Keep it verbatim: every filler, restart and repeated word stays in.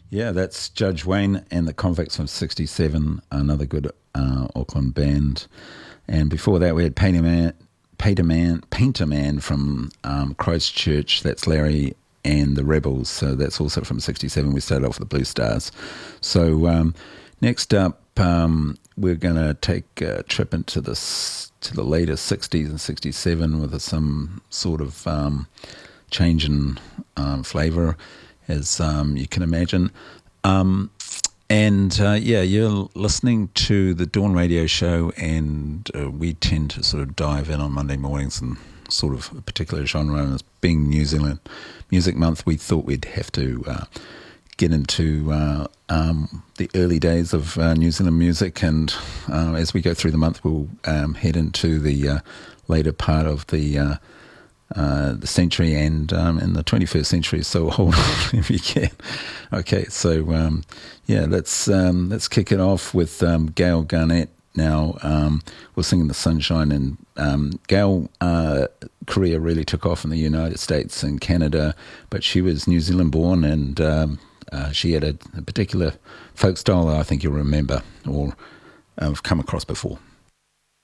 Yeah, that's Judge Wayne and the Convicts from sixty-seven, another good uh, Auckland band. And before that, we had Painter Man, Painter Man, Painter Man from um, Christchurch. That's Larry and the Rebels. So that's also from sixty-seven. We started off with the Blue Stars. So um, next up, um, we're going to take a trip into the to the later sixties and sixty-seven with some sort of um, change in um, flavour, as um, you can imagine. Um, and uh, yeah, you're listening to the Dawn Radio Show, and uh, we tend to sort of dive in on Monday mornings and sort of a particular genre. And as being New Zealand Music Month, we thought we'd have to uh, get into uh, um, the early days of uh, New Zealand music. And uh, as we go through the month, we'll um, head into the uh, later part of the uh, Uh, the century and um, in the twenty-first century. So hold on if you can. Okay, so um, yeah, let's um, let's kick it off with um, Gail Garnett. Now um, we're singing "The Sunshine," and um, Gail uh, career really took off in the United States and Canada, but she was New Zealand born, and um, uh, she had a, a particular folk style that I think you'll remember or uh, have come across before.